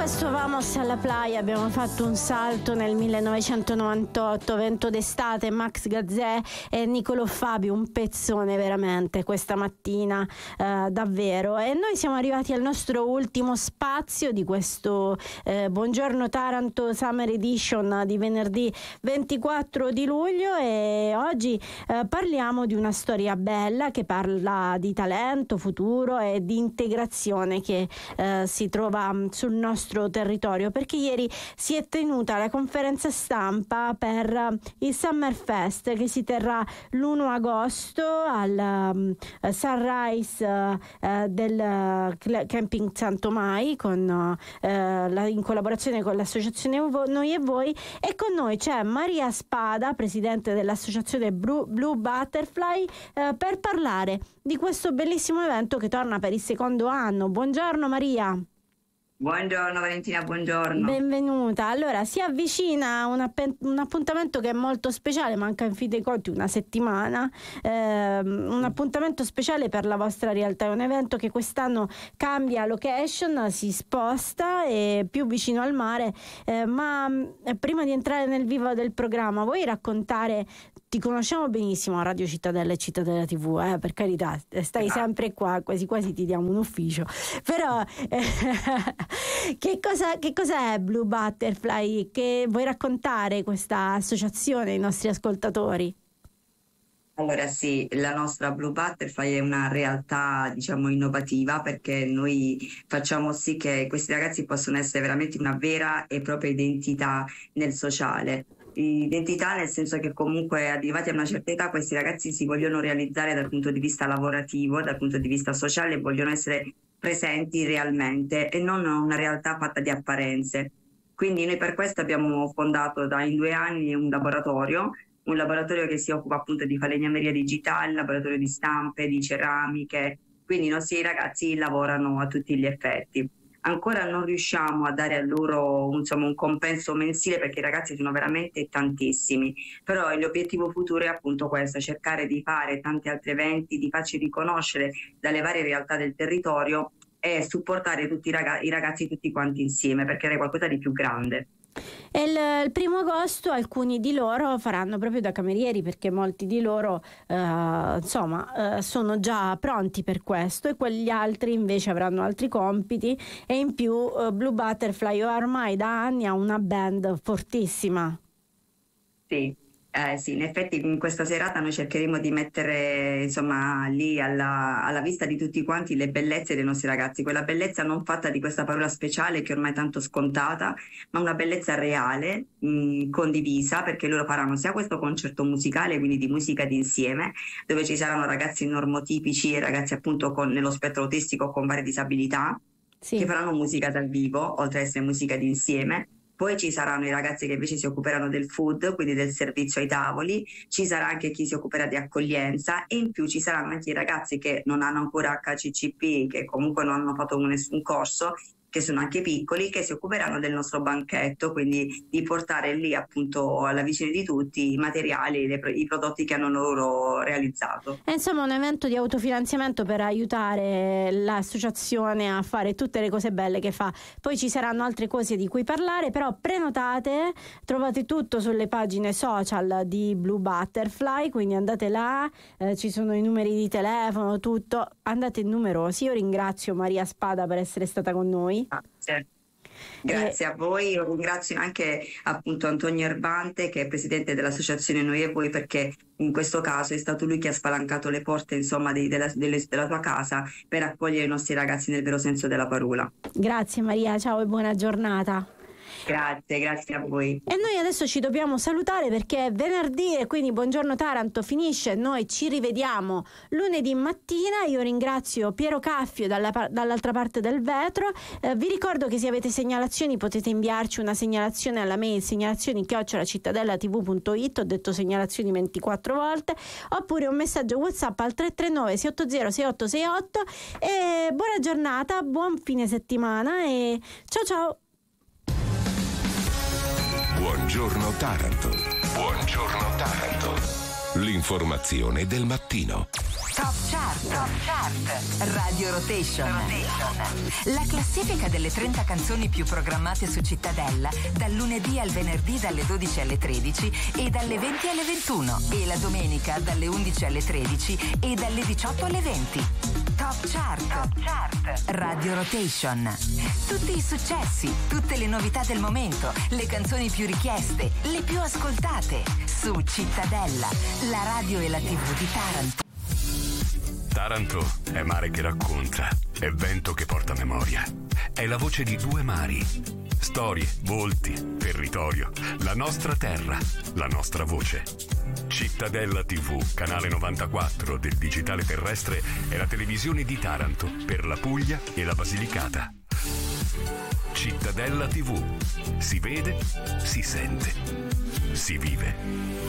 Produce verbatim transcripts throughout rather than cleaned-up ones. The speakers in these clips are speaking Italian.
questo Vamos alla Playa abbiamo fatto un salto nel millenovecentonovantotto, vento d'estate, Max Gazzè e Nicolò Fabio, un pezzone veramente questa mattina, eh, davvero. E noi siamo arrivati al nostro ultimo spazio di questo eh, Buongiorno Taranto Summer Edition di venerdì ventiquattro di luglio, e oggi eh, parliamo di una storia bella che parla di talento, futuro e di integrazione che eh, si trova sul nostro territorio, perché ieri si è tenuta la conferenza stampa per il Summer Fest che si terrà l'primo agosto al um, Sunrise uh, del uh, Camping Santomai con, uh, la, in collaborazione con l'associazione Noi e Voi, e con noi c'è Maria Spada, presidente dell'associazione Blue, Blue Butterfly, uh, per parlare di questo bellissimo evento che torna per il secondo anno. Buongiorno Maria. Buongiorno Valentina, buongiorno. Benvenuta. Allora, si avvicina un, app- un appuntamento che è molto speciale, manca in fin dei conti una settimana, eh, un appuntamento speciale per la vostra realtà, è un evento che quest'anno cambia location, si sposta, è più vicino al mare, eh, ma eh, prima di entrare nel vivo del programma, vuoi raccontare? Ti conosciamo benissimo a Radio Cittadella e Cittadella tivù, eh, per carità, stai ah. sempre qua, quasi quasi ti diamo un ufficio, però eh, che cosa, che cosa è Blue Butterfly? Che vuoi raccontare questa associazione ai nostri ascoltatori? Allora sì, la nostra Blue Butterfly è una realtà, diciamo, innovativa, perché noi facciamo sì che questi ragazzi possano essere veramente una vera e propria identità nel sociale. Identità nel senso che comunque arrivati a una certa età questi ragazzi si vogliono realizzare dal punto di vista lavorativo, dal punto di vista sociale, e vogliono essere presenti realmente e non una realtà fatta di apparenze. Quindi noi per questo abbiamo fondato da in due anni un laboratorio, un laboratorio che si occupa appunto di falegnameria digitale, laboratorio di stampe, di ceramiche, quindi i nostri ragazzi lavorano a tutti gli effetti. Ancora non riusciamo a dare a loro insomma, un compenso mensile, perché i ragazzi sono veramente tantissimi, però l'obiettivo futuro è appunto questo, cercare di fare tanti altri eventi, di farci riconoscere dalle varie realtà del territorio e supportare tutti i ragazzi, i ragazzi tutti quanti insieme, per creare qualcosa di più grande. E il, il primo agosto alcuni di loro faranno proprio da camerieri, perché molti di loro eh, insomma eh, sono già pronti per questo, e quegli altri invece avranno altri compiti, e in più eh, Blue Butterfly ormai da anni ha una band fortissima. Sì. Eh, sì, in effetti in questa serata noi cercheremo di mettere insomma lì alla, alla vista di tutti quanti le bellezze dei nostri ragazzi, quella bellezza non fatta di questa parola speciale che ormai è tanto scontata, ma una bellezza reale, mh, condivisa, perché loro faranno sia questo concerto musicale, quindi di musica d'insieme, dove ci saranno ragazzi normotipici e ragazzi appunto con, nello spettro autistico con varie disabilità, sì, che faranno musica dal vivo, oltre ad essere musica d'insieme. Poi ci saranno i ragazzi che invece si occuperanno del food, quindi del servizio ai tavoli, ci sarà anche chi si occuperà di accoglienza, e in più ci saranno anche i ragazzi che non hanno ancora acca ci ci pi, che comunque non hanno fatto nessun corso, che sono anche piccoli, che si occuperanno del nostro banchetto, quindi di portare lì appunto alla vicina di tutti i materiali, le, i prodotti che hanno loro realizzato. È insomma un evento di autofinanziamento per aiutare l'associazione a fare tutte le cose belle che fa. Poi ci saranno altre cose di cui parlare, però prenotate, trovate tutto sulle pagine social di Blue Butterfly, quindi andate là, eh, ci sono i numeri di telefono, tutto, andate numerosi. Io ringrazio Maria Spada per essere stata con noi. Grazie. Grazie a voi, io ringrazio anche appunto Antonio Erbante, che è presidente dell'associazione Noi e Voi, perché in questo caso è stato lui che ha spalancato le porte insomma di, della, delle, della tua casa per accogliere i nostri ragazzi nel vero senso della parola. Grazie Maria, ciao e buona giornata. Grazie, grazie a voi. E noi adesso ci dobbiamo salutare perché è venerdì e quindi Buongiorno Taranto finisce. Noi ci rivediamo lunedì mattina. Io ringrazio Piero Caffio dalla, dall'altra parte del vetro. Eh, vi ricordo che se avete segnalazioni potete inviarci una segnalazione alla mail segnalazioni chiocciola cittadella tv punto it. Ho detto segnalazioni ventiquattro volte, oppure un messaggio WhatsApp al tre tre nove sei otto zero sei otto sei otto. E buona giornata, buon fine settimana e ciao ciao. Buongiorno Taranto. Buongiorno Taranto. L'informazione del mattino. Top Chart, Top Chart, Radio Rotation. Rotation. La classifica delle trenta canzoni più programmate su Cittadella dal lunedì al venerdì dalle dodici alle tredici e dalle venti alle ventuno e la domenica dalle undici alle tredici e dalle diciotto alle venti. Top Chart, Top Chart, Radio Rotation. Tutti i successi, tutte le novità del momento, le canzoni più richieste, le più ascoltate su Cittadella, la radio e la tivù di Taranto. Taranto è mare che racconta, è vento che porta memoria, è la voce di due mari, storie, volti, territorio, la nostra terra, la nostra voce. Cittadella tivù, canale novantaquattro del digitale terrestre, è la televisione di Taranto per la Puglia e la Basilicata. Cittadella tivù, si vede, si sente, si vive.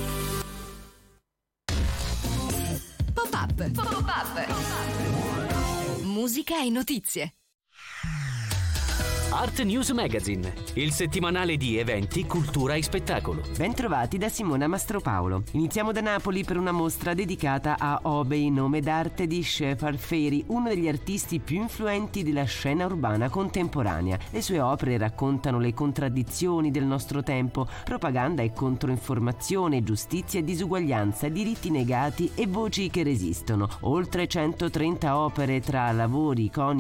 Pop-up. Pop-up. Musica e notizie. Art News Magazine, il settimanale di eventi, cultura e spettacolo. Bentrovati da Simona Mastropaolo. Iniziamo da Napoli per una mostra dedicata a Obei, nome d'arte di Shepard Fairey, uno degli artisti più influenti della scena urbana contemporanea. Le sue opere raccontano le contraddizioni del nostro tempo, propaganda e controinformazione, giustizia e disuguaglianza, diritti negati e voci che resistono. Oltre centotrenta opere tra lavori iconici